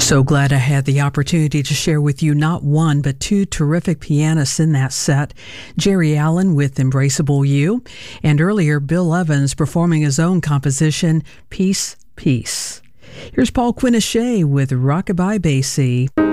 So glad I had the opportunity to share with you not one, but two terrific pianists in that set. Jerry Allen with Embraceable You, and earlier Bill Evans performing his own composition, Peace, Peace. Here's Paul Quinichette with Rockabye Basie.